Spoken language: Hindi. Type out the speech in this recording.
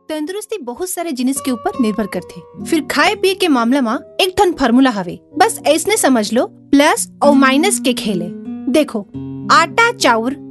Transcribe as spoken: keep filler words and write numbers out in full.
तंदुरुस्ती बहुत सारे जिनिस के ऊपर निर्भर करथे। फिर खाए पिए के मामला में एक ठन फार्मूला हवे, बस ऐसने समझ लो, प्लस और माइनस के खेले। देखो, आटा चाउर